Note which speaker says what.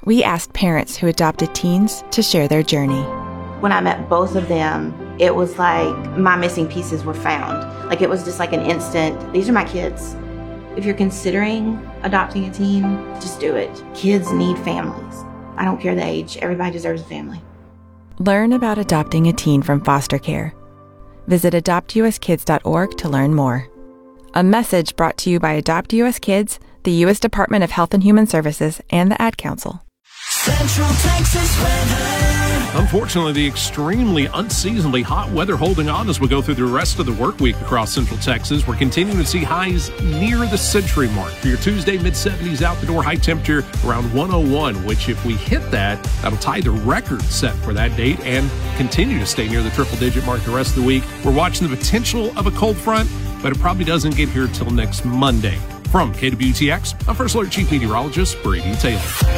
Speaker 1: we asked parents who adopted teens to share their journey.
Speaker 2: When I met both of them, it was like my missing pieces were found. Like it was just like an instant, these are my kids. If you're considering adopting a teen, just do it. Kids need families. I don't care the age. Everybody deserves a family.
Speaker 1: Learn about adopting a teen from foster care. Visit adoptuskids.org to learn more. A message brought to you by Adopt US Kids, the U.S. Department of Health and Human Services, and the Ad Council.
Speaker 3: Central Texas weather.
Speaker 4: Unfortunately, the extremely unseasonably hot weather holding on as we go through the rest of the work week across Central Texas. We're continuing to see highs near the century mark. For your Tuesday, mid-70s out the door, high temperature around 101, which if we hit that, that'll tie the record set for that date and continue to stay near the triple-digit mark the rest of the week. We're watching the potential of a cold front, but it probably doesn't get here till next Monday. From KWTX, I'm First Alert Chief Meteorologist Brady Taylor.